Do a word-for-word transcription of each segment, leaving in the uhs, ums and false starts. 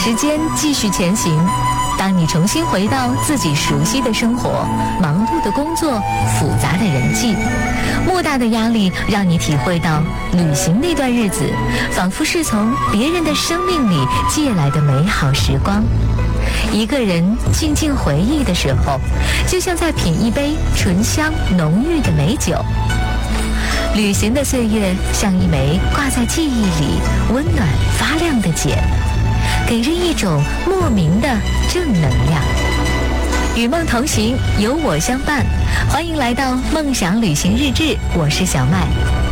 时间继续前行。当你重新回到自己熟悉的生活，忙碌的工作，复杂的人际，莫大的压力让你体会到旅行那段日子仿佛是从别人的生命里借来的美好时光。一个人静静回忆的时候，就像在品一杯醇香浓郁的美酒。旅行的岁月像一枚挂在记忆里温暖发亮的茧，给人一种莫名的正能量。与梦同行，有我相伴，欢迎来到梦想旅行日志，我是小麦。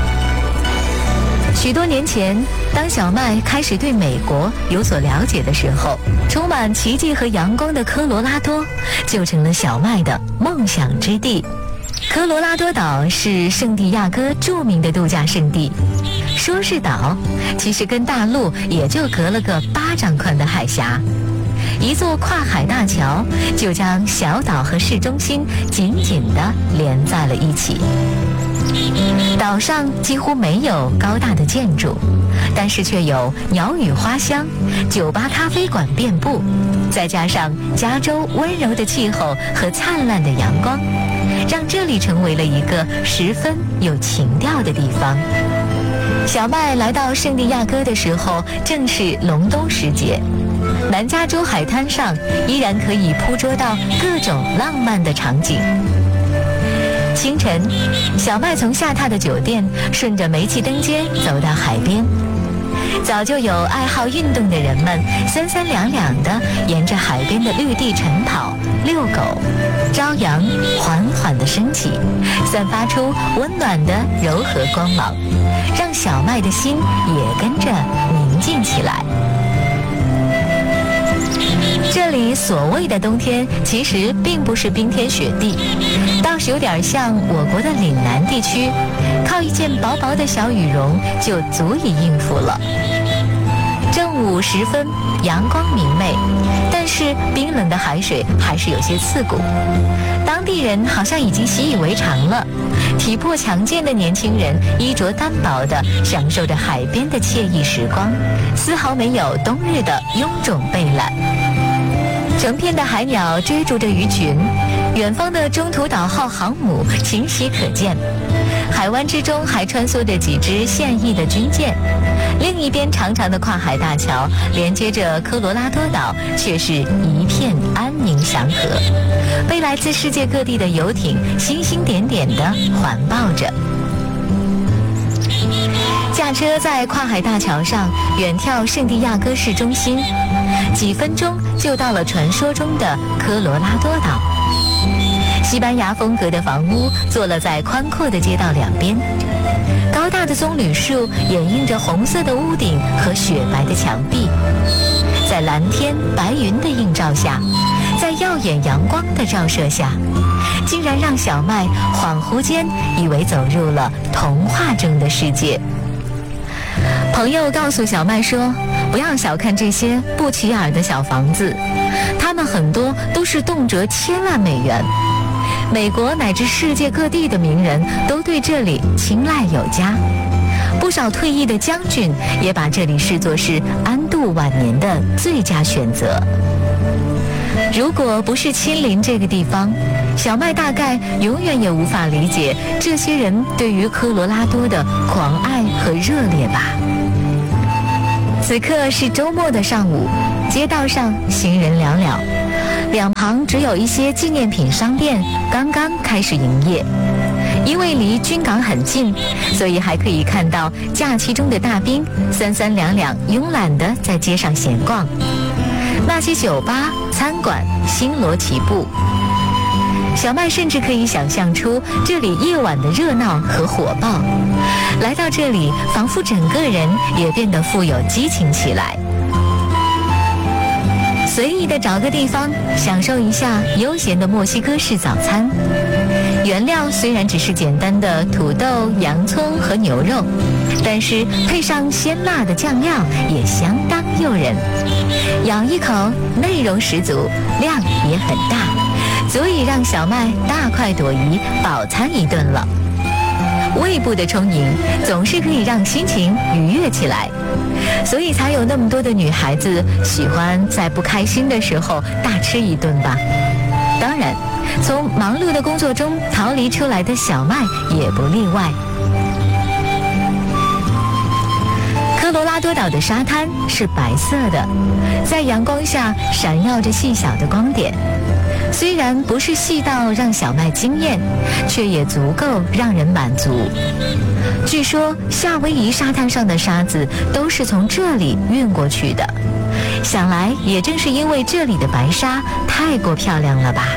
许多年前，当小麦开始对美国有所了解的时候，充满奇迹和阳光的科罗拉多就成了小麦的梦想之地。科罗拉多岛是圣地亚哥著名的度假胜地，说是岛，其实跟大陆也就隔了个巴掌宽的海峡。一座跨海大桥就将小岛和市中心紧紧地连在了一起。岛上几乎没有高大的建筑，但是却有鸟语花香，酒吧咖啡馆遍布，再加上加州温柔的气候和灿烂的阳光，让这里成为了一个十分有情调的地方。小麦来到圣地亚哥的时候，正是隆冬时节，南加州海滩上依然可以捕捉到各种浪漫的场景。清晨，小麦从下榻的酒店顺着煤气灯街走到海边，早就有爱好运动的人们三三两两地沿着海边的绿地晨跑、遛狗。朝阳缓缓地升起，散发出温暖的柔和光芒，让小麦的心也跟着宁静起来。这里所谓的冬天，其实并不是冰天雪地，倒是有点像我国的岭南地区，靠一件薄薄的小羽绒就足以应付了。正午时分，阳光明媚，但是冰冷的海水还是有些刺骨。当地人好像已经习以为常了，体魄强健的年轻人衣着单薄地享受着海边的惬意时光，丝毫没有冬日的臃肿惫懒。成片的海鸟追逐着鱼群，远方的中途岛号航母清晰可见，海湾之中还穿梭着几支现役的军舰。另一边长长的跨海大桥连接着科罗拉多岛，却是一片安宁祥和，被来自世界各地的游艇星星点点地环抱着。驾车在跨海大桥上远眺圣地亚哥市中心，几分钟就到了传说中的科罗拉多岛。西班牙风格的房屋坐落在宽阔的街道两边，高大的棕榈树掩映着红色的屋顶和雪白的墙壁，在蓝天白云的映照下，在耀眼阳光的照射下，竟然让小麦恍惚间以为走入了童话中的世界。朋友告诉小麦说，不要小看这些不起眼的小房子，他们很多都是动辄千万美元。美国乃至世界各地的名人都对这里青睐有加，不少退役的将军也把这里视作是安度晚年的最佳选择。如果不是亲临这个地方，小麦大概永远也无法理解这些人对于科罗拉多的狂爱和热烈吧。此刻是周末的上午，街道上行人寥寥，两旁只有一些纪念品商店刚刚开始营业。因为离军港很近，所以还可以看到假期中的大兵三三两两慵懒地在街上闲逛。那些酒吧、餐馆星罗棋布，小麦甚至可以想象出这里夜晚的热闹和火爆。来到这里，仿佛整个人也变得富有激情起来。随意的找个地方享受一下悠闲的墨西哥式早餐，原料虽然只是简单的土豆、洋葱和牛肉，但是配上鲜辣的酱料也相当诱人。咬一口，内容十足，量也很大，足以让小麦大快朵颐，饱餐一顿了。胃部的充盈总是可以让心情愉悦起来。 所以才有那么多的女孩子喜欢在不开心的时候大吃一顿吧。当然，从忙碌的工作中逃离出来的小麦也不例外。科罗拉多岛的沙滩是白色的，在阳光下闪耀着细小的光点。虽然不是细到让小麦惊艳，却也足够让人满足。据说夏威夷沙滩上的沙子都是从这里运过去的，想来也正是因为这里的白沙太过漂亮了吧。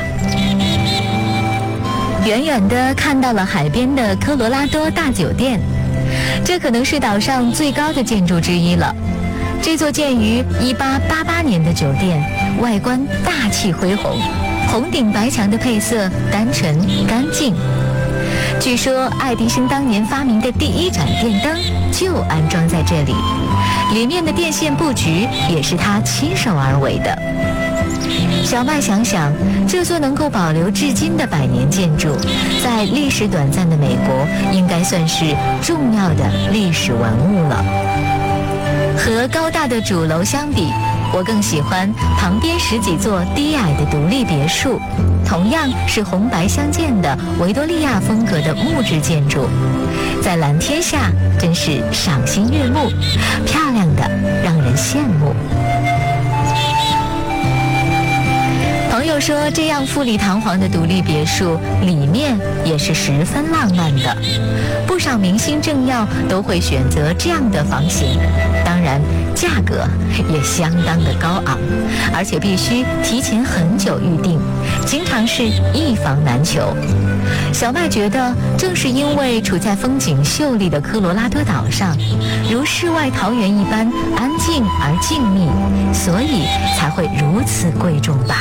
远远地看到了海边的科罗拉多大酒店，这可能是岛上最高的建筑之一了。这座建于一八八八年的酒店，外观大气恢宏，红顶白墙的配色单纯干净。据说爱迪生当年发明的第一盏电灯就安装在这里，里面的电线布局也是他亲手而为的。小麦想想，这座能够保留至今的百年建筑，在历史短暂的美国应该算是重要的历史文物了。和高大的主楼相比，我更喜欢旁边十几座低矮的独立别墅，同样是红白相间的维多利亚风格的木质建筑，在蓝天下真是赏心悦目，漂亮的让人羡慕。朋友说，这样富丽堂皇的独立别墅里面也是十分浪漫的，不少明星政要都会选择这样的房型，当然价格也相当的高昂，而且必须提前很久预定，经常是一房难求。小麦觉得，正是因为处在风景秀丽的科罗拉多岛上，如世外桃源一般安静而静谧，所以才会如此贵重吧。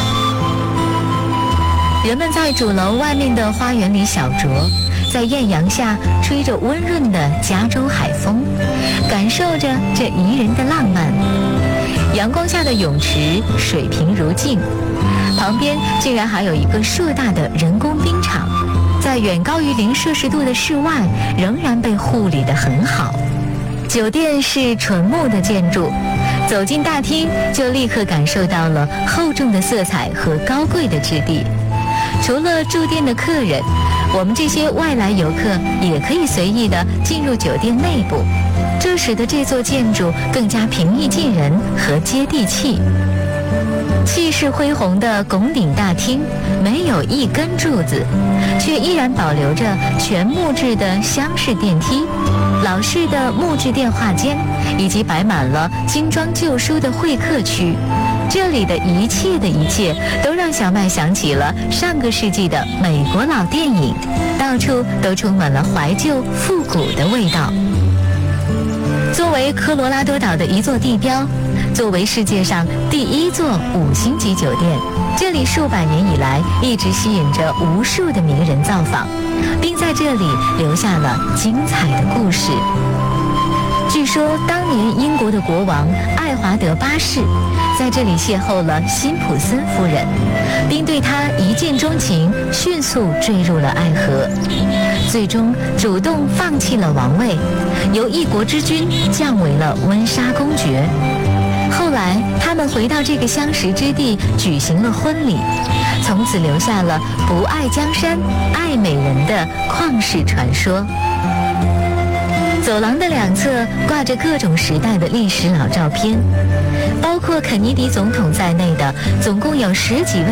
人们在主楼外面的花园里小酌，在艳阳下吹着温润的加州海风，感受着这宜人的浪漫。阳光下的泳池水平如镜，旁边竟然还有一个硕大的人工冰场，在远高于零摄氏度的室外仍然被护理得很好。酒店是纯木的建筑，走进大厅就立刻感受到了厚重的色彩和高贵的质地。除了住店的客人，我们这些外来游客也可以随意地进入酒店内部，这使得这座建筑更加平易近人和接地气。气势恢宏的拱顶大厅没有一根柱子，却依然保留着全木质的厢式电梯、老式的木质电话间，以及摆满了精装旧书的会客区。这里的一切的一切都让小麦想起了上个世纪的美国老电影，到处都充满了怀旧复古的味道。作为科罗拉多岛的一座地标，作为世界上第一座五星级酒店，这里数百年以来一直吸引着无数的名人造访，并在这里留下了精彩的故事。据说当年英国的国王爱华德八世在这里邂逅了辛普森夫人，并对她一见钟情，迅速坠入了爱河，最终主动放弃了王位，由一国之君降为了温莎公爵。后来他们回到这个相识之地举行了婚礼，从此留下了不爱江山爱美人的旷世传说。走廊的两侧挂着各种时代的历史老照片，包括肯尼迪总统在内的总共有十几位